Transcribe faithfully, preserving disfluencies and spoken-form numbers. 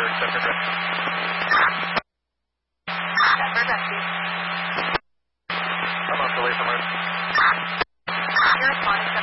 Denver rescue. Denver rescue. Come on, delay from Earth. You're responding to